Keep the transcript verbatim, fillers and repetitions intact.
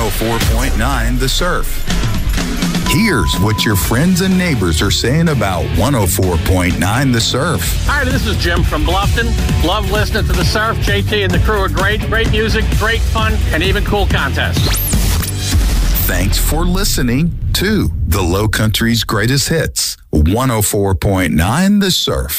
oh four point nine The Surf. Here's what your friends and neighbors are saying about one oh four point nine The Surf. Hi, this is Jim from Bluffton. Love listening to The Surf. J T and the crew are great. Great music, great fun, and even cool contests. Thanks for listening to the Low Country's Greatest Hits, one oh four point nine The Surf.